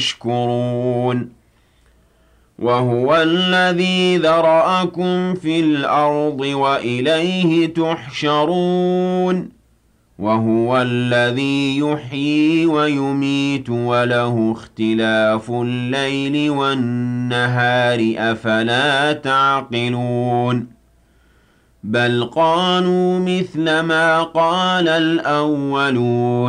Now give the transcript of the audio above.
يشكرون وهو الذي ذرأكم في الأرض وإليه تحشرون وهو الذي يحيي ويميت وله اختلاف الليل والنهار أفلا تعقلون بل قالوا مثل ما قال الأولون